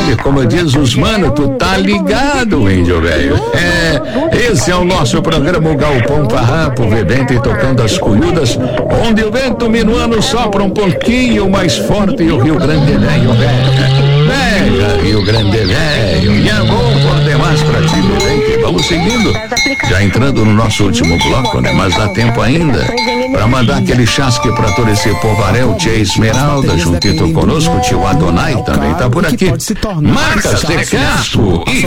sabe, como diz os mano, tu tá ligado, índio velho. Esse é o nosso programa, o Galpão Farrapo, bebendo e tocando as colhudas, onde o vento minuano sopra um pouquinho mais forte e o Rio Grande Velho pega, Rio Grande Velho, e é bom por demais pra ti, bebê. Vamos seguindo, já entrando no nosso último bloco, né? Mas dá tempo ainda pra mandar aquele chasque pra todo esse povaréu, tia Esmeralda, juntito conosco, tio Adonai também tá por aqui. Marcas de Castro e